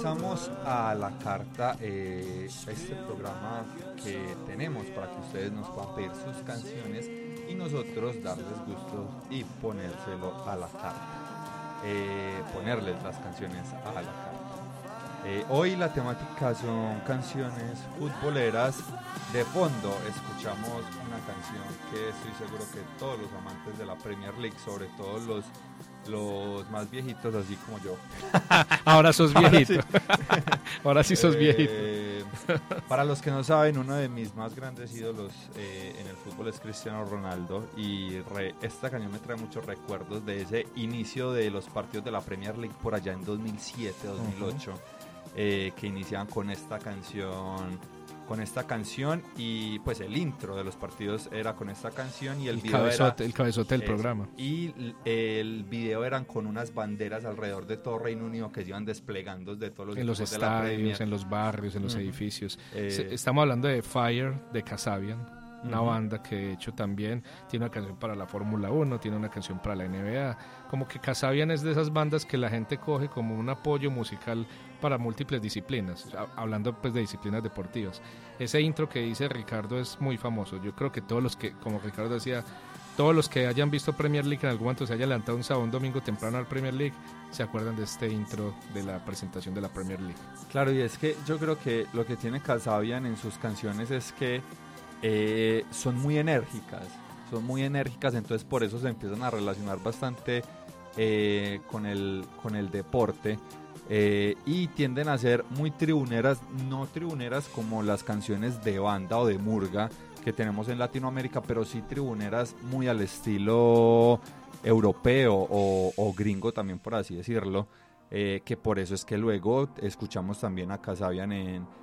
Regresamos a la carta, este programa que tenemos para que ustedes nos puedan pedir sus canciones y nosotros darles gusto y ponérselo a la carta, ponerles las canciones a la carta. Hoy la temática son canciones futboleras. De fondo escuchamos una canción que estoy seguro que todos los amantes de la Premier League, sobre todo los más viejitos, así como yo. Ahora sos viejito. Ahora sí sos viejito. Para los que no saben, uno de mis más grandes ídolos en el fútbol es Cristiano Ronaldo, y esta canción me trae muchos recuerdos de ese inicio de los partidos de la Premier League por allá en 2007, 2008, que iniciaban con esta canción, y pues el intro de los partidos era con esta canción y el video el cabezote del programa. Y el video eran con unas banderas alrededor de todo Reino Unido que se iban desplegando de todos los en los estadios, en los barrios, en los edificios. Estamos hablando de Fire, de Kasabian, una banda que de hecho también tiene una canción para la Fórmula 1, tiene una canción para la NBA. Como que Kasabian es de esas bandas que la gente coge como un apoyo musical para múltiples disciplinas, hablando pues de disciplinas deportivas. Ese intro que dice Ricardo es muy famoso. Yo creo que todos los que, como Ricardo decía, todos los que hayan visto Premier League en algún momento, se hayan levantado un sábado, un domingo temprano al Premier League, se acuerdan de este intro de la presentación de la Premier League. Claro, y es que yo creo que lo que tiene Kasabian en sus canciones es que son muy enérgicas, entonces por eso se empiezan a relacionar bastante con el deporte, y tienden a ser muy tribuneras, no tribuneras como las canciones de banda o de murga que tenemos en Latinoamérica, pero sí tribuneras muy al estilo europeo o gringo también, por así decirlo, que por eso es que luego escuchamos también a Kasabian en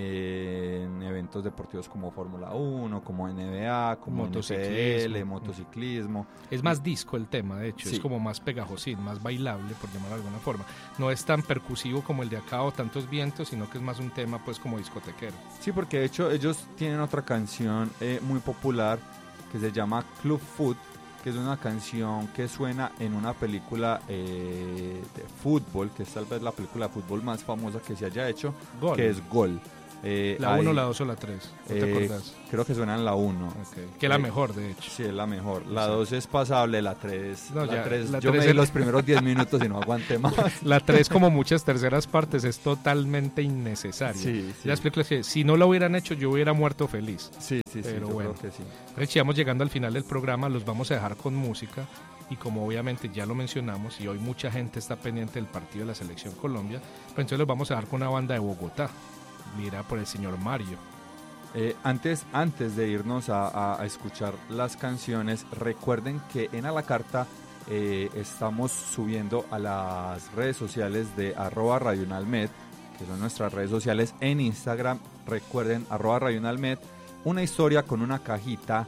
eventos deportivos como Fórmula 1, como NBA, como NFL, motociclismo. Es más disco el tema, de hecho, sí. Es como más pegajosín, más bailable, por llamarlo de alguna forma. No es tan percusivo como el de acá o tantos vientos, sino que es más un tema pues como discotequero. Sí, porque de hecho ellos tienen otra canción muy popular que se llama Club Foot, que es una canción que suena en una película de fútbol, que es tal vez la película de fútbol más famosa que se haya hecho, Gol. que es Gol. La 1, la 2 o la 3, ¿no te acordás? Creo que suena en la 1. Okay. Que es la mejor, de hecho. Sí, es la mejor. La 2 es pasable, la 3... No, la 3 la yo 3 me di los primeros 10 minutos y no aguanté más. La 3, como muchas terceras partes, es totalmente innecesaria. Sí. Las películas que si no lo hubieran hecho, yo hubiera muerto feliz. Sí, pero yo bueno, creo que sí. Richie, vamos llegando al final del programa, los vamos a dejar con música. Y como obviamente ya lo mencionamos, y hoy mucha gente está pendiente del partido de la Selección Colombia, pues entonces los vamos a dejar con una banda de Bogotá, mira por el señor Mario. Antes de irnos a escuchar las canciones, recuerden que en A la Carta estamos subiendo a las redes sociales de @radionalmed, que son nuestras redes sociales en Instagram. Recuerden @radionalmed, una historia con una cajita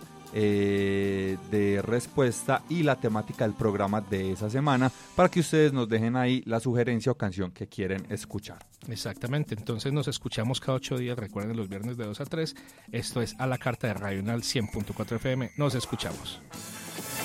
de respuesta y la temática del programa de esa semana, para que ustedes nos dejen ahí la sugerencia o canción que quieren escuchar. Exactamente, entonces nos escuchamos cada 8 días, recuerden, los viernes de 2 a 3. Esto es A la Carta de Radional 100.4 FM, nos escuchamos.